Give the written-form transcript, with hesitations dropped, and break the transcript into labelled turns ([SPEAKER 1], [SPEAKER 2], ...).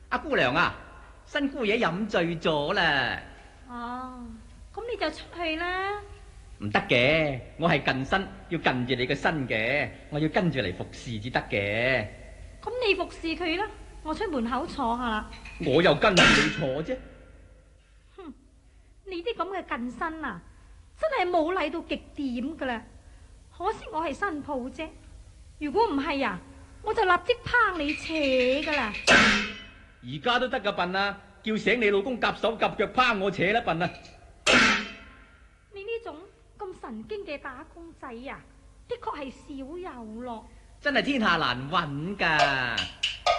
[SPEAKER 1] 阿姑娘啊，新姑爺飲醉咗啦。
[SPEAKER 2] 哦，咁你就出去啦。
[SPEAKER 1] 唔得嘅，我係近身，要近住你個身嘅，我要跟住嚟服侍至得嘅。
[SPEAKER 2] 咁你服侍佢啦，我出門口坐下啦。
[SPEAKER 1] 我又跟住你坐啫。
[SPEAKER 2] 哼，你啲咁嘅近身啊，真係冇禮到極點噶啦。可惜我係新抱啫，如果唔係啊，我就立即拚你扯噶啦。
[SPEAKER 1] 而家都得噶笨啊，叫醒你老公夾手夾腳拚我扯啦笨啊！
[SPEAKER 2] 你呢種咁神經嘅打工仔啊，的確係少有咯。
[SPEAKER 1] 真係天下難揾噶。